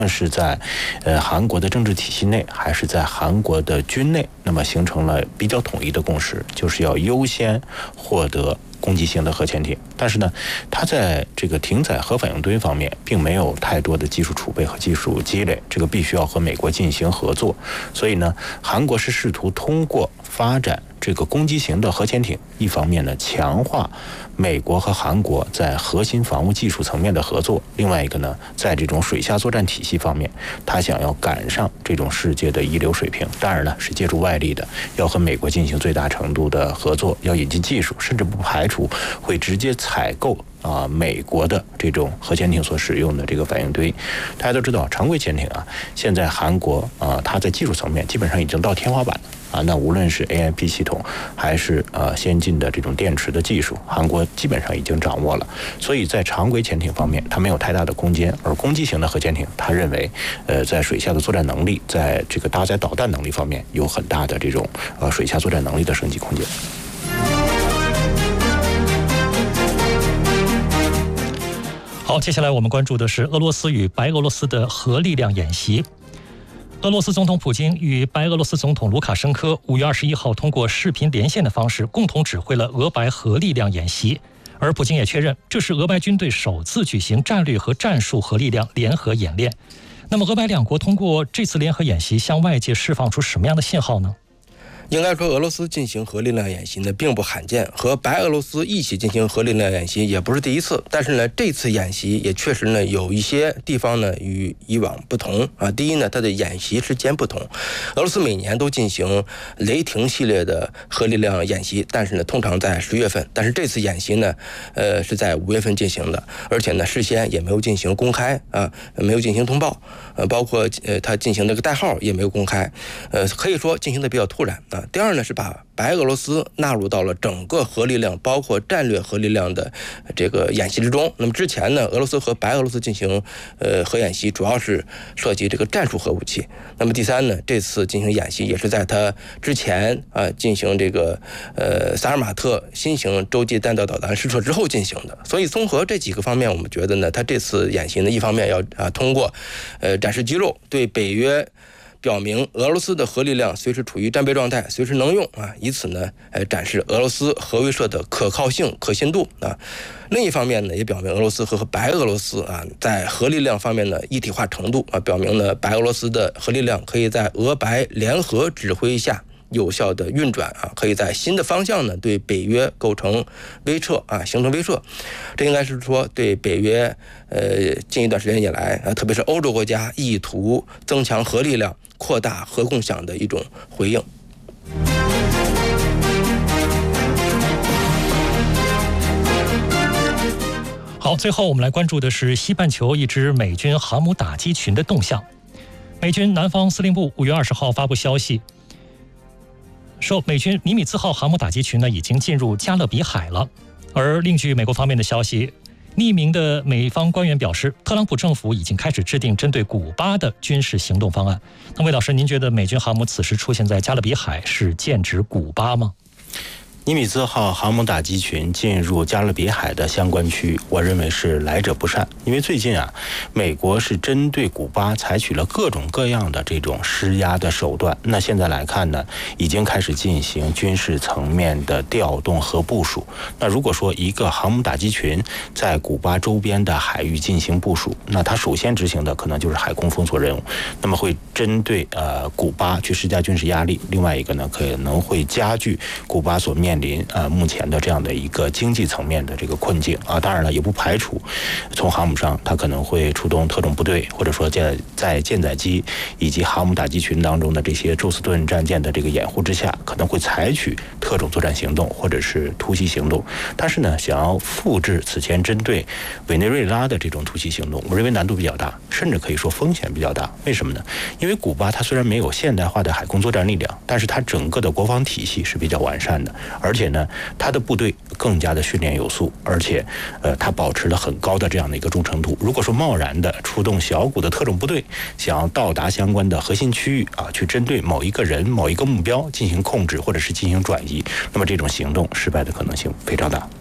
是在韩国的政治体系内，还是在韩国的军内，那么形成了比较统一的共识，就是要优先获得攻击型的核潜艇。但是呢，它在这个停载核反应堆方面并没有太多的技术储备和技术积累，这个必须要和美国进行合作。所以呢，韩国是试图通过发展这个攻击型的核潜艇，一方面呢强化美国和韩国在核心防务技术层面的合作，另外一个呢，在这种水下作战体系方面，他想要赶上这种世界的一流水平。当然了，是借助外力的，要和美国进行最大程度的合作，要引进技术，甚至不排除会直接采购美国的这种核潜艇所使用的这个反应堆。大家都知道，常规潜艇现在韩国它在技术层面基本上已经到天花板了那无论是 AIP 系统还是先进的这种电池的技术，韩国基本上已经掌握了。所以在常规潜艇方面，它没有太大的空间，而攻击型的核潜艇，他认为在水下的作战能力，在这个搭载导弹能力方面有很大的这种水下作战能力的升级空间。 好，接下来我们关注的是俄罗斯与白俄罗斯的核力量演习。俄罗斯总统普京与白俄罗斯总统卢卡申科5月21号通过视频连线的方式共同指挥了俄白核力量演习，而普京也确认这是俄白军队首次举行战略和战术核力量联合演练。那么俄白两国通过这次联合演习向外界释放出什么样的信号呢？ 应该说，俄罗斯进行核力量演习呢并不罕见，和白俄罗斯一起进行核力量演习也不是第一次。但是呢，这次演习也确实呢有一些地方呢与以往不同第一呢，它的演习时间不同。俄罗斯每年都进行雷霆系列的核力量演习，但是呢通常在10月份。但是这次演习呢，是在5月份进行的，而且呢事先也没有进行公开没有进行通报，包括它进行这个代号也没有公开，可以说进行的比较突然第二呢，是把白俄罗斯纳入到了整个核力量，包括战略核力量的这个演习之中。那么之前呢，俄罗斯和白俄罗斯进行核演习，主要是涉及这个战术核武器。那么第三呢，这次进行演习也是在它之前进行这个萨尔马特新型洲际弹道导弹试射之后进行的。所以综合这几个方面，我们觉得呢，它这次演习呢，一方面要通过展示肌肉，对北约表明俄罗斯的核力量随时处于战备状态，随时能用以此呢展示俄罗斯核威慑的可靠性、可信度另一方面呢，也表明俄罗斯和白俄罗斯在核力量方面的一体化程度表明呢，白俄罗斯的核力量可以在俄白联合指挥下有效的运转可以在新的方向呢对北约构成威慑形成威慑。这应该是说对北约近一段时间以来特别是欧洲国家意图增强核力量、扩大核共享的一种回应。 好，最后我们来关注的是西半球一支美军航母打击群的动向。美军南方司令部5月20号发布消息，说美军尼米兹号航母打击群呢已经进入加勒比海了。而另据美国方面的消息，匿名的美方官员表示，特朗普政府已经开始制定针对古巴的军事行动方案。那魏老师，您觉得美军航母此时出现在加勒比海是剑指古巴吗？ 尼米兹号航母打击群进入加勒比海的相关区域，我认为是来者不善。因为最近美国是针对古巴采取了各种各样的这种施压的手段。那现在来看呢，已经开始进行军事层面的调动和部署。那如果说一个航母打击群在古巴周边的海域进行部署，那它首先执行的可能就是海空封锁任务，那么会针对古巴去施加军事压力。另外一个呢，可能会加剧古巴所面临目前的这样的一个经济层面的这个困境当然了，也不排除从航母上它可能会出动特种部队，或者说在舰载机以及航母打击群当中的这些宙斯盾战舰的这个掩护之下，可能会采取特种作战行动或者是突袭行动。但是呢，想要复制此前针对委内瑞拉的这种突袭行动，我认为难度比较大，甚至可以说风险比较大。为什么呢？因为古巴它虽然没有现代化的海空作战力量，但是它整个的国防体系是比较完善的，而且呢，它的部队更加的训练有素，而且它保持了很高的这样的一个忠诚度。如果说贸然的出动小股的特种部队，想要到达相关的核心区域去针对某一个人、某一个目标进行控制或者是进行转移，那么这种行动失败的可能性非常大。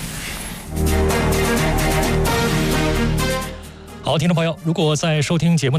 好，听众朋友，如果在收听节目